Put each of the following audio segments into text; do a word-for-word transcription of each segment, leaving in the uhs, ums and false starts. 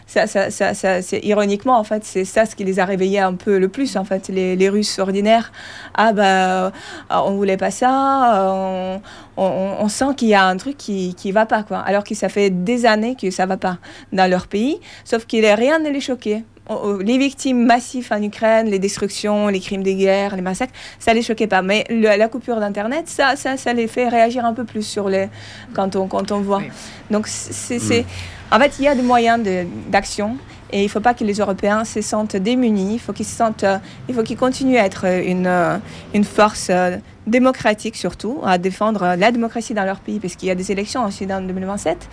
ça, ça, ça, ça, c'est ironiquement, en fait, c'est ça ce qui les a réveillés un peu le plus, en fait, les, les Russes ordinaires. Ah, bah, on voulait pas ça, on, on, on sent qu'il y a un truc qui, qui va pas, quoi. Alors que ça fait des années que ça va pas dans leur pays, sauf que rien ne les choquait. Les victimes massives en Ukraine, les destructions, les crimes de guerre, les massacres, ça les choquait pas. Mais le, la coupure d'Internet, ça, ça, ça les fait réagir un peu plus sur les, quand on, quand on voit. Oui. Donc, c'est, c'est, en fait, il y a des moyens de, d'action. Et il ne faut pas que les Européens se sentent démunis. Il faut qu'ils se sentent, euh, il faut qu'ils continuent à être une, euh, une force euh, démocratique surtout, à défendre la démocratie dans leur pays, parce qu'il y a des élections aussi dans deux mille vingt-sept.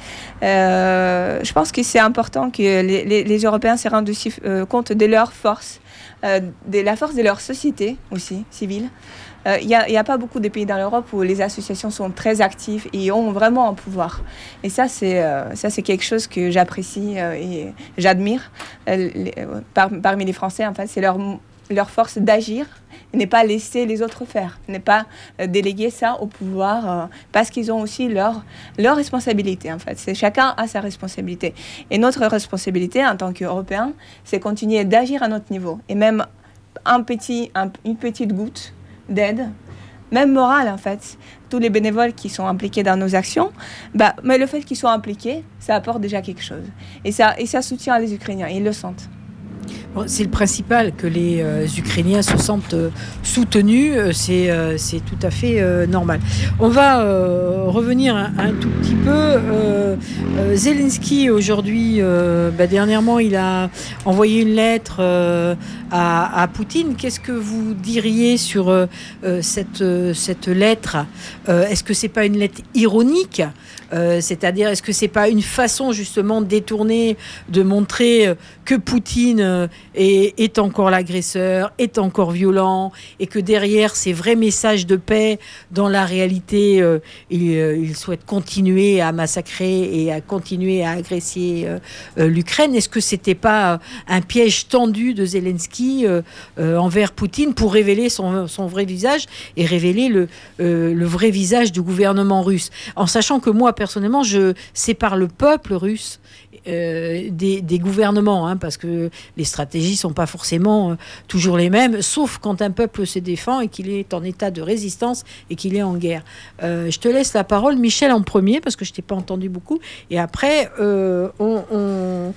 Euh, je pense que c'est important que les, les, les Européens se rendent aussi euh, compte de leur force, euh, de la force de leur société aussi, civile. Il n'y a, a pas beaucoup de pays dans l'Europe où les associations sont très actives et ont vraiment un pouvoir. Et ça, c'est, euh, ça, c'est quelque chose que j'apprécie euh, et j'admire. Euh, les, euh, par, parmi les Français, en fait, c'est leur, leur force d'agir et ne pas laisser les autres faire, ne pas euh, déléguer ça au pouvoir, euh, parce qu'ils ont aussi leur, leur responsabilité, en fait. C'est, chacun a sa responsabilité. Et notre responsabilité, en tant qu'Européens, c'est continuer d'agir à notre niveau. Et même un petit, un, une petite goutte d'aide, même morale en fait. Tous les bénévoles qui sont impliqués dans nos actions, bah, mais le fait qu'ils soient impliqués, ça apporte déjà quelque chose. Et ça, et ça soutient les Ukrainiens, ils le sentent. Bon, c'est le principal, que les euh, Ukrainiens se sentent euh, soutenus, euh, c'est, euh, c'est tout à fait euh, normal. On va euh, revenir un, un tout petit peu. Euh, euh, Zelensky, aujourd'hui, euh, bah, dernièrement, il a envoyé une lettre euh, à, à Poutine. Qu'est-ce que vous diriez sur euh, cette, euh, cette lettre ? euh, Est-ce que c'est pas une lettre ironique ? Euh, c'est-à-dire, est-ce que c'est pas une façon justement détournée de montrer euh, que Poutine euh, est, est encore l'agresseur, est encore violent, et que derrière ces vrais messages de paix, dans la réalité, euh, il, euh, il souhaite continuer à massacrer et à continuer à agresser euh, euh, l'Ukraine. Est-ce que c'était pas euh, un piège tendu de Zelensky euh, euh, envers Poutine pour révéler son, son vrai visage et révéler le, euh, le vrai visage du gouvernement russe, en sachant que moi, personnellement, je sépare le peuple russe euh, des, des gouvernements, hein, parce que les stratégies sont pas forcément euh, toujours les mêmes, sauf quand un peuple se défend et qu'il est en état de résistance et qu'il est en guerre. Euh, je te laisse la parole, Michel, en premier, parce que je t'ai pas entendu beaucoup, et après, euh, on, on,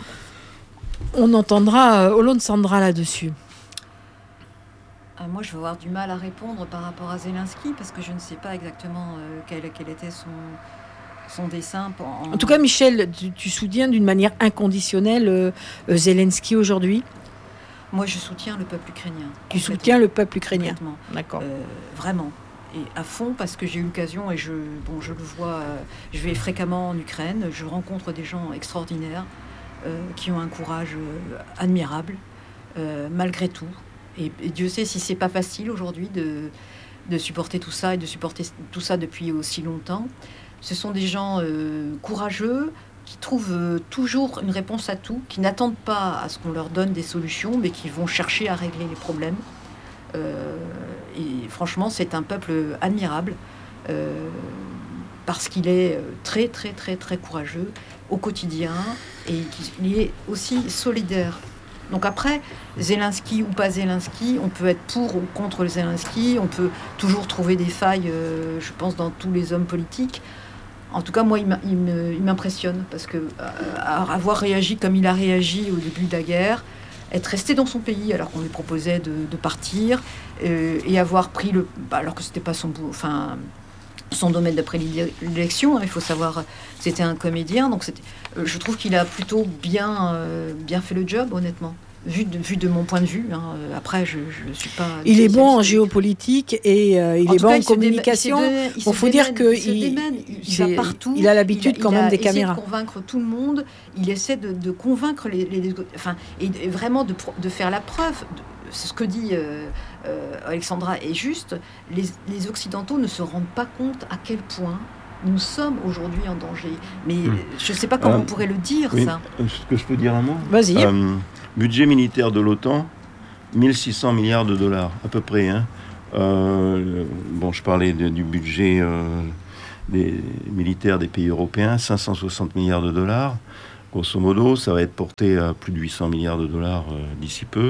on entendra euh, Olonde Sandra là-dessus. Ah, moi, je vais avoir du mal à répondre par rapport à Zelensky, parce que je ne sais pas exactement euh, quel, quel était son... son dessin. En... en tout cas, Michel, tu, tu soutiens d'une manière inconditionnelle euh, euh, Zelensky aujourd'hui ? Moi, je soutiens le peuple ukrainien. Tu soutiens le peuple ukrainien ? D'accord. Euh, vraiment. Et à fond, parce que j'ai eu l'occasion, et je, bon, je le vois, euh, je vais fréquemment en Ukraine, je rencontre des gens extraordinaires euh, qui ont un courage euh, admirable, euh, malgré tout. Et, et Dieu sait si c'est pas facile aujourd'hui de, de supporter tout ça et de supporter tout ça depuis aussi longtemps. Ce sont des gens euh, courageux qui trouvent euh, toujours une réponse à tout, qui n'attendent pas à ce qu'on leur donne des solutions, mais qui vont chercher à régler les problèmes. Euh, et franchement, c'est un peuple admirable, euh, parce qu'il est très, très, très, très courageux au quotidien et qu'il est aussi solidaire. Donc après, Zelensky ou pas Zelensky, on peut être pour ou contre le Zelensky, on peut toujours trouver des failles, euh, je pense, dans tous les hommes politiques. En tout cas, moi, il, il, me, il m'impressionne, parce que euh, avoir réagi comme il a réagi au début de la guerre, être resté dans son pays alors qu'on lui proposait de, de partir, euh, et avoir pris le... Bah, alors que c'était pas son... Enfin, son domaine de prédilection, hein, il faut savoir, c'était un comédien, donc c'était, euh, je trouve qu'il a plutôt bien, euh, bien fait le job, honnêtement. Vu de, vu de mon point de vue, hein. Après je ne suis pas... Il est bon en géopolitique et euh, il en est bon cas, en communication. Il faut démène, dire qu'il il, il, il va partout. Il a l'habitude il a, quand il même a des caméras. Il essaie de convaincre tout le monde. Il essaie de, de convaincre les, les, les... Enfin, et, et vraiment de, de faire la preuve. De, c'est ce que dit euh, euh, Alexandra est juste. Les, les Occidentaux ne se rendent pas compte à quel point nous sommes aujourd'hui en danger. Mais mmh. je ne sais pas comment euh, on pourrait le dire, oui, ça. Ce que je peux dire un mot. Vas-y. Euh, budget militaire de l'OTAN, mille six cents milliards de dollars, à peu près. Hein. Euh, bon, je parlais de, du budget euh, des militaires des pays européens, cinq cent soixante milliards de dollars. grosso modo, ça va être porté à plus de huit cents milliards de dollars euh, d'ici peu.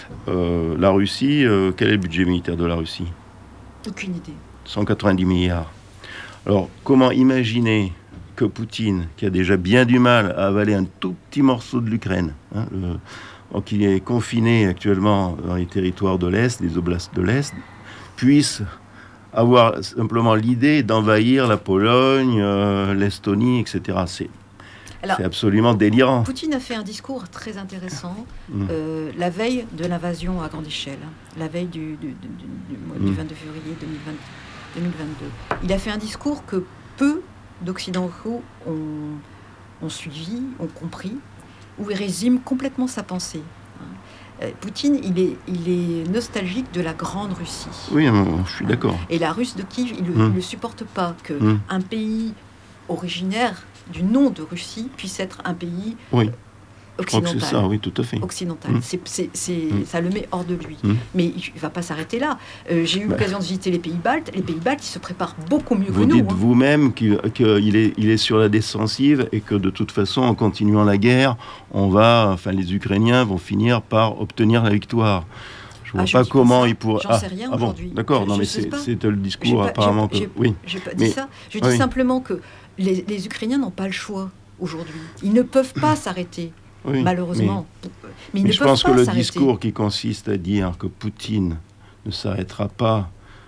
Euh, la Russie, euh, quel est le budget militaire de la Russie ? Aucune idée. cent quatre-vingt-dix milliards. Alors, comment imaginer que Poutine, qui a déjà bien du mal à avaler un tout petit morceau de l'Ukraine, hein, le, donc il est confiné actuellement dans les territoires de l'Est, les oblasts de l'Est, puisse avoir simplement l'idée d'envahir la Pologne, euh, l'Estonie, et cetera. C'est, Alors, c'est absolument délirant. Poutine a fait un discours très intéressant Mmh. euh, la veille de l'invasion à grande échelle, la veille du, du, du, du, du, du Mmh. vingt-deux février deux mille vingt, deux mille vingt-deux. Il a fait un discours que peu d'Occidentaux ont, ont suivi, ont compris, où il résume complètement sa pensée. Euh, Poutine, il est, il est nostalgique de la grande Russie. Oui, je suis d'accord. Et la Russe de Kiev, il Mmh. ne supporte pas que Mmh. un pays originaire du nom de Russie puisse être un pays Oui, je crois que occidental. c'est ça, oui, tout à fait. occidental. Mm. C'est, c'est, c'est, Mm. Ça le met hors de lui. Mm. Mais il ne va pas s'arrêter là. Euh, j'ai eu Bah. l'occasion de visiter les pays baltes. Les pays baltes, ils se préparent beaucoup mieux Vous que nous. dites hein. vous-même qu'il, qu'il est, il est sur la défensive et que de toute façon, en continuant la guerre, on va, enfin, les Ukrainiens vont finir par obtenir la victoire. Je vois Ah, je pas dis pas comment ça. ils pourraient. J'en sais rien ah bon, aujourd'hui. d'accord. Je- Non, je mais sais c'est, pas. c'est le J'ai discours pas- apparemment j'ai- que. j'ai- Oui. J'ai pas dit Mais- ça. Je dis oui. simplement que les, les Ukrainiens n'ont pas le choix aujourd'hui. Ils ne peuvent pas s'arrêter, oui, malheureusement. Mais, ils Mais ne je peuvent pense pas que le s'arrêter. discours qui consiste à dire que Poutine ne s'arrêtera pas,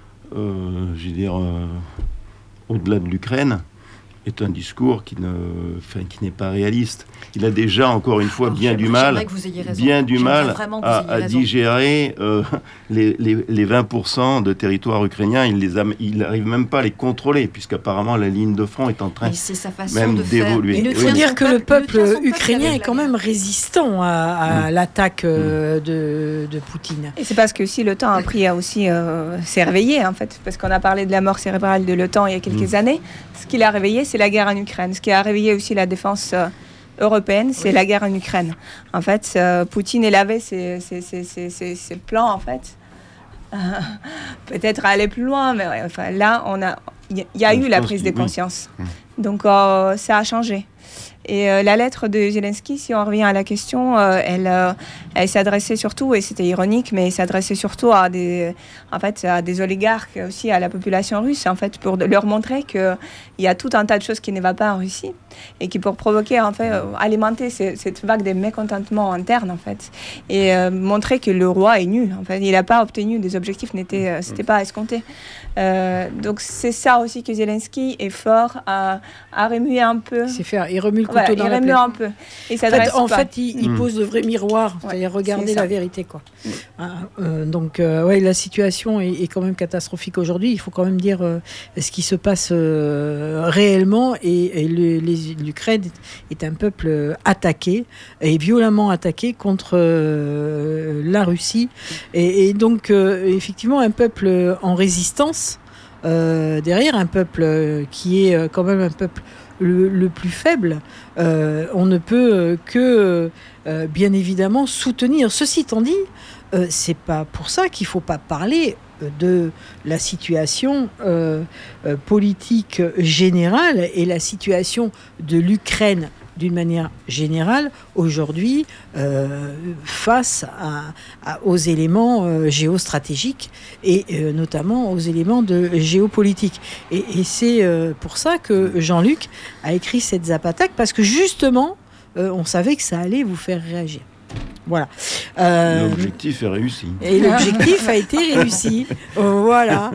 euh, je veux dire, euh, au-delà de l'Ukraine, est un discours qui, ne, enfin, qui n'est pas réaliste. Il a déjà, encore une fois, Alors, bien j'aimerais- du mal, j'aimerais que vous ayez raison. bien du J'aimerais mal vraiment que à, vous ayez à raison. digérer euh, les, les, les vingt pour cent de territoire ukrainien. Il les a, il n'arrive même pas à les contrôler, puisqu'apparemment la ligne de front est en train... Mais c'est sa façon même de faire. d'évoluer. Il ne Il Oui, faut tient dire son que le il ne peuple tient son peuple ukrainien qu'avec est la quand même guerre. résistant à, à Mm. l'attaque euh, de, de Poutine. Et c'est parce que aussi l'OTAN a pris à aussi euh, s'est réveillé en fait, parce qu'on a parlé de la mort cérébrale de l'OTAN il y a quelques Mm. années. Ce qui l'a réveillé, c'est la guerre en Ukraine. Ce qui a réveillé aussi la défense euh, européenne, c'est Oui. la guerre en Ukraine. En fait, euh, Poutine il avait ses, ses, ses, ses, ses- ses plans en fait. Euh, peut-être aller plus loin, mais ouais, enfin là, on a, il y, a- il y a Je eu la pense prise que de oui. conscience. Mm. Donc euh, ça a changé. Et euh, la lettre de Zelensky, si on revient à la question, euh, elle, euh, elle s'adressait surtout, et c'était ironique, mais elle s'adressait surtout à des, en fait, à des oligarques, aussi à la population russe, en fait, pour de- leur montrer qu'il y a tout un tas de choses qui ne vont pas en Russie, et qui pour provoquer, en fait, euh, alimenter ces- cette vague de mécontentement interne, en fait, et euh, montrer que le roi est nul. En fait, il n'a pas obtenu des objectifs, n'était, euh, c'était pas escompté. Euh, donc c'est ça aussi que Zelensky est fort à, à remuer un peu. C'est faire, il remue le couteau Voilà, il dans la remue plaie. un peu. Il En s'adresse fait, en pas. fait, il, il Mm. pose le vrai miroir, Ouais, c'est-à-dire regarder c'est ça. la vérité, quoi. Mm. Hein, euh, donc, euh, ouais, la situation est, est quand même catastrophique aujourd'hui. Il faut quand même dire euh, ce qui se passe euh, réellement. Et, et le- les- l'Ukraine est, est un peuple euh, attaqué et violemment attaqué contre euh, la Russie. Et, et donc, euh, effectivement, un peuple en résistance. Euh, derrière, un peuple euh, qui est euh, quand même un peuple le, le plus faible, euh, on ne peut euh, que, euh, bien évidemment, soutenir. Ceci étant dit, euh, c'est pas pour ça qu'il faut pas parler euh, de la situation euh, euh, politique générale et la situation de l'Ukraine d'une manière générale aujourd'hui euh, face à, à- aux éléments euh, géostratégiques et euh, notamment aux éléments de géopolitique. Et, et c'est euh, pour ça que Jean-Luc a écrit cette Zapatak, parce que justement, euh, on savait que ça allait vous faire réagir. Voilà. Euh, L'objectif est réussi. et l'objectif a été réussi. Oh, voilà.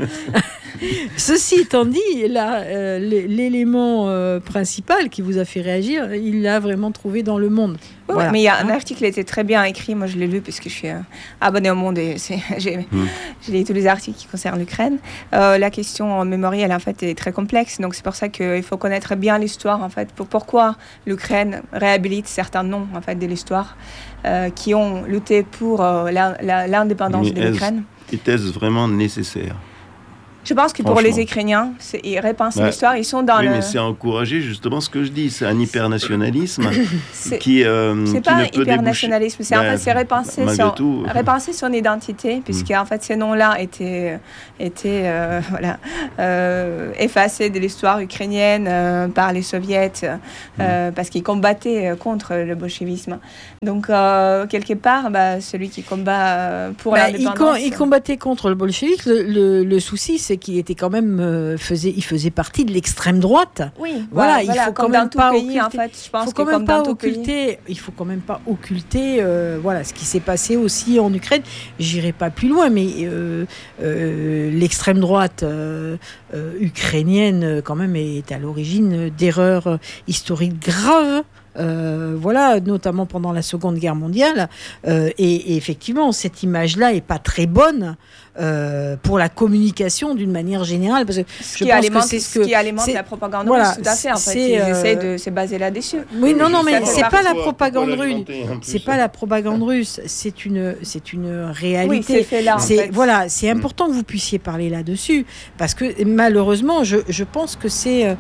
Ceci étant dit, là, euh, l- l'élément euh, principal qui vous a fait réagir, il l'a vraiment trouvé dans Le Monde. Oui, Voilà. mais il y a un article qui était très bien écrit. Moi, je l'ai lu parce que je suis euh, abonnée au Monde et c'est, j'ai, Mm. j'ai lu tous les articles qui concernent l'Ukraine. Euh, la question mémorielle, en fait, est très complexe. Donc, c'est pour ça qu'il faut connaître bien l'histoire, en fait, pour pourquoi l'Ukraine réhabilite certains noms, en fait, de l'histoire, euh, qui ont lutté pour euh, la- la- l'indépendance Mais de est-ce- l'Ukraine. Était-ce vraiment nécessaire ? Je pense que pour les Ukrainiens, c'est, ils repensent ouais. l'histoire, ils sont dans oui, le... Oui, mais c'est encourager justement ce que je dis, c'est un hypernationalisme c'est... qui euh, C'est qui pas ne un hypernationalisme, c'est bah, en fait c'est repenser son, tout, repenser son identité, puisque mm. en fait ces noms-là étaient, étaient euh, voilà, euh, effacés de l'histoire ukrainienne euh, par les soviets, euh, mm. parce qu'ils combattaient contre le bolchevisme. Donc euh, quelque part, bah, celui qui combat pour bah, l'indépendance... Il, com- il combattait contre le bolchevisme, le, le, le souci c'est qu'il était quand même euh, faisait, il faisait partie de l'extrême droite. Oui, voilà, bah, il voilà, faut quand même pas pays, occulter. En fait, je pense faut quand que même comme pas dans tout occulter. Pays. Il faut quand même pas occulter, euh, voilà, ce qui s'est passé aussi en Ukraine. J'irai pas plus loin, mais euh, euh, l'extrême droite euh, euh, ukrainienne, quand même, est à l'origine d'erreurs historiques graves. Euh, voilà, notamment pendant la Seconde Guerre mondiale. Euh, et, et effectivement, cette image-là est pas très bonne euh, pour la communication d'une manière générale, parce que ce je qui pense alimente, que c'est ce qui alimente la propagande voilà, russe, tout à fait. En fait, ils euh... essaient de se baser là-dessus. Oui, non, non, mais ça c'est pas la propagande russe. Hein, c'est pas la propagande russe. C'est une, c'est une réalité. Oui, c'est fait là. En c'est fait. Voilà, c'est important que vous puissiez parler là-dessus, parce que malheureusement, je, je pense que c'est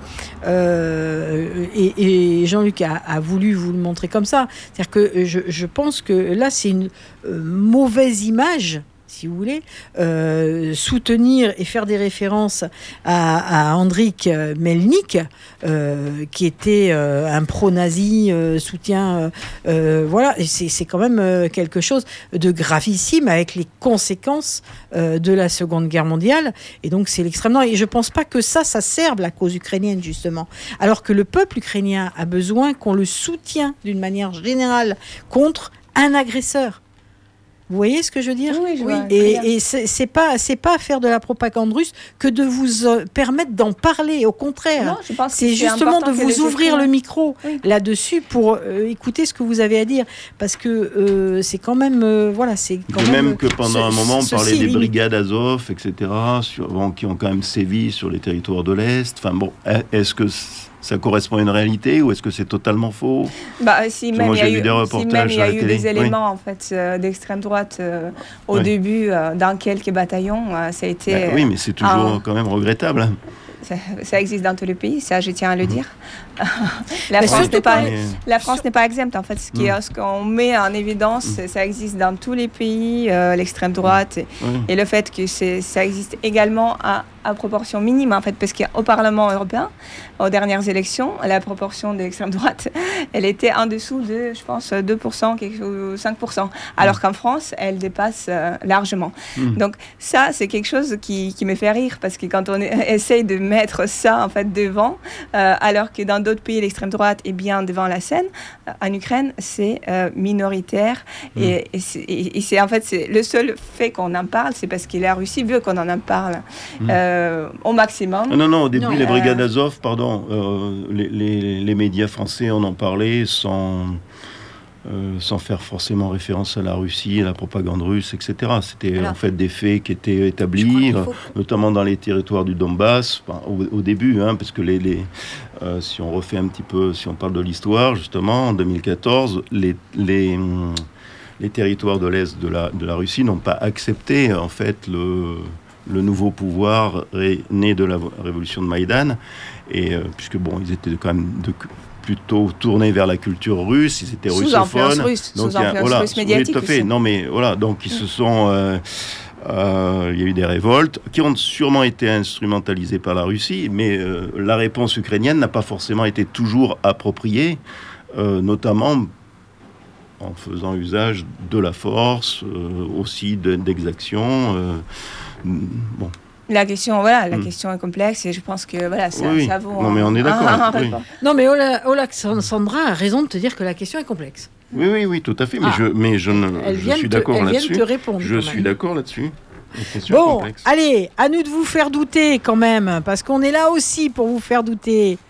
euh, et, et Jean-Luc a, a voulu vous le montrer comme ça. C'est-à-dire que je, je pense que là, c'est une euh, mauvaise image, si vous voulez, euh, soutenir et faire des références à, à Hendrik Melnik, euh, qui était euh, un pro-nazi, euh, soutien... Euh, euh, voilà, et c'est, c'est quand même euh, quelque chose de gravissime avec les conséquences euh, de la Seconde Guerre mondiale. Et donc, c'est l'extrême droite. Et je ne pense pas que ça, ça serve la cause ukrainienne, justement. Alors que le peuple ukrainien a besoin qu'on le soutienne d'une manière générale contre un agresseur. Vous voyez ce que je veux dire ? Oui, je vois. Et, et c'est, c'est pas c'est pas faire de la propagande russe que de vous euh, permettre d'en parler. Au contraire, non, je pense c'est, c'est justement de vous ouvrir écrivains. le micro oui. là-dessus pour euh, écouter ce que vous avez à dire, parce que euh, c'est quand même euh, voilà, c'est quand de même, même que pendant ce, un moment on parlait des limite. brigades Azov, et cetera, sur, bon, qui ont quand même sévi sur les territoires de l'Est. Enfin bon, est-ce que ça correspond à une réalité ou est-ce que c'est totalement faux ? Bah, si même moi, il y a j'ai eu, vu des reportages si même il y a eu télé. des éléments oui. en fait euh, d'extrême droite euh, au oui. début euh, dans quelques bataillons, euh, ça a été. Bah, oui, mais c'est toujours un... quand même regrettable. Ça, ça existe dans tous les pays, ça je tiens à le dire. la, France n'est pas, mais... la France n'est pas exempte en fait. Ce, qui, mmh. ce qu'on met en évidence, mmh. ça existe dans tous les pays, euh, l'extrême droite, et, mmh. et le fait que c'est, ça existe également à, à proportion minime en fait, parce qu'au Parlement européen, aux dernières élections, la proportion de l'extrême droite, elle était en dessous de, je pense, deux pour cent, cinq pour cent, alors mmh. qu'en France, elle dépasse euh, largement. Mmh. Donc ça, c'est quelque chose qui, qui me fait rire, parce que quand on essaye de mettre ça en fait devant, euh, alors que dans d'autres pays l'extrême droite est bien devant la scène, euh, en Ukraine c'est euh, minoritaire mmh. et, et, c'est, et, et c'est en fait c'est le seul fait qu'on en parle, c'est parce que la Russie veut qu'on en parle mmh. euh, au maximum. Ah non non, au début non, les euh... brigades Azov, pardon, euh, les, les, les médias français en ont parlé sans Euh, sans faire forcément référence à la Russie, à la propagande russe, et cetera. C'était voilà. en fait des faits qui étaient établis, faut... notamment dans les territoires du Donbass, enfin, au, au début, hein, parce que les, les, euh, si on refait un petit peu, si on parle de l'histoire, justement, en deux mille quatorze, les, les, les territoires de l'Est de la, de la Russie n'ont pas accepté, en fait, le, le nouveau pouvoir ré, né de la révolution de Maïdan, et euh, puisque, bon, ils étaient quand même... De, plutôt tournés vers la culture russe, ils étaient sous russophones. Russe, donc, sous influence a, voilà, russe médiatique. Oui, tout à fait. Non, mais voilà, donc ils mmh. se sont... Euh, euh, il y a eu des révoltes qui ont sûrement été instrumentalisées par la Russie, mais euh, la réponse ukrainienne n'a pas forcément été toujours appropriée, euh, notamment en faisant usage de la force, euh, aussi de, d'exactions. Euh, bon. La question, voilà, la mmh. question est complexe et je pense que voilà, ça, oui. ça vaut. Non, mais on est d'accord. Un, un oui. Non, mais Ola, Oleksandra a raison de te dire que la question est complexe. Oui, oui, oui, tout à fait. Mais ah. je, mais je, ne, je suis te, d'accord elle là-dessus. Vient de te répondre, je suis d'accord là-dessus. Bon, allez, à nous de vous faire douter quand même, parce qu'on est là aussi pour vous faire douter.